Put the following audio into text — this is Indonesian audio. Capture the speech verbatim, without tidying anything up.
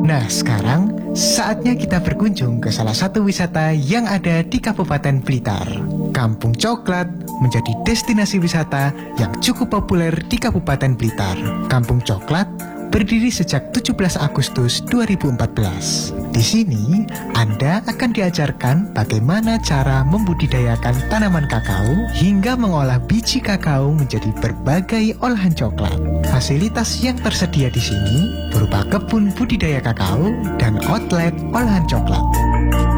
Nah, sekarang saatnya kita berkunjung ke salah satu wisata yang ada di Kabupaten Blitar. Kampung Coklat menjadi destinasi wisata yang cukup populer di Kabupaten Blitar. Kampung Coklat berdiri sejak tujuh belas Agustus dua ribu empat belas. Di sini, Anda akan diajarkan bagaimana cara membudidayakan tanaman kakao hingga mengolah biji kakao menjadi berbagai olahan coklat. Fasilitas yang tersedia di sini berupa kebun budidaya kakao dan outlet olahan coklat.